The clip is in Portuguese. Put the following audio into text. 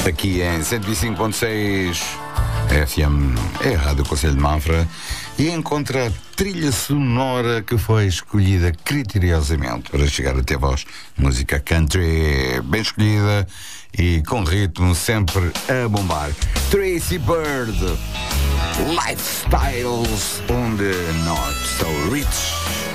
Aqui em 105.6 FM, é a Rádio Conselho de Mafra, e encontra a trilha sonora que foi escolhida criteriosamente para chegar até vós. Música country bem escolhida e com ritmo sempre a bombar. Tracy Bird, Lifestyles on the Not So Rich.